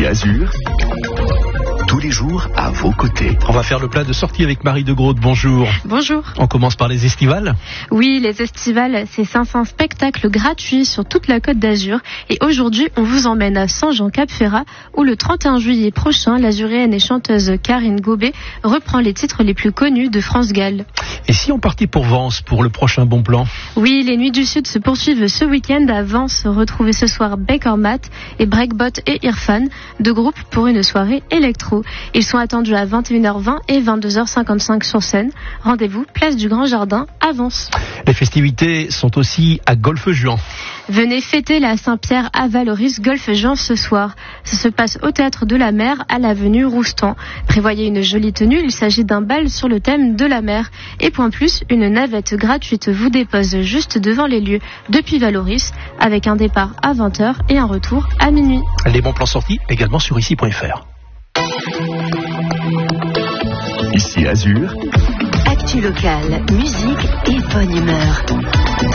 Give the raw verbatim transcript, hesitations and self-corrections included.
Ici Azur, tous les jours à vos côtés. On va faire le plat de sortie avec Marie de Groot. Bonjour. Bonjour. On commence par les estivales. Oui, les estivales, c'est cinq cents spectacles gratuits sur toute la Côte d'Azur. Et aujourd'hui, on vous emmène à Saint-Jean-Cap-Ferrat, où le trente et un juillet prochain, l'azuréenne et chanteuse Karine Gobet reprend les titres les plus connus de France Gall. Et si on partait pour Vence pour le prochain bon plan? Oui, les Nuits du Sud se poursuivent ce week-end à Vence. Retrouvez ce soir Baker Matt et Breakbot et Irfan, deux groupes pour une soirée électro. Ils sont attendus à vingt et une heures vingt et vingt-deux heures cinquante-cinq sur scène. Rendez-vous, place du Grand Jardin à Vence. Les festivités sont aussi à Golfe-Juan. Venez fêter la Saint-Pierre à Valoris Golfe-Juan ce soir. Ça se passe au Théâtre de la Mer à l'avenue Roustan. Prévoyez une jolie tenue, il s'agit d'un bal sur le thème de la mer. Et point plus, une navette gratuite vous dépose juste devant les lieux depuis Valoris, avec un départ à vingt heures et un retour à minuit. Les bons plans sortis également sur ici point f r. Ici Azur, actu locale, musique et bonne humeur.